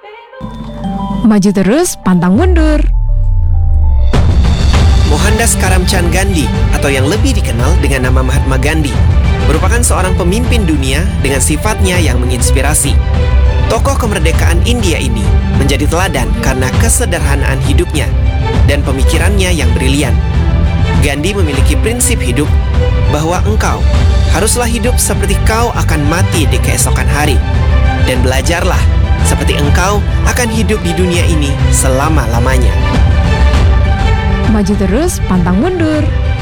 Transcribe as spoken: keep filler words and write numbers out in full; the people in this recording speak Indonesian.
Maju terus, pantang mundur. Mohandas Karamchand Gandhi, atau yang lebih dikenal dengan nama Mahatma Gandhi, merupakan seorang pemimpin dunia dengan sifatnya yang menginspirasi. Tokoh kemerdekaan India ini menjadi teladan karena kesederhanaan hidupnya dan pemikirannya yang brilian. Gandhi memiliki prinsip hidup bahwa engkau haruslah hidup seperti kau akan mati di keesokan hari, dan belajarlah seperti engkau akan hidup di dunia ini selama-lamanya. Maju terus, pantang mundur.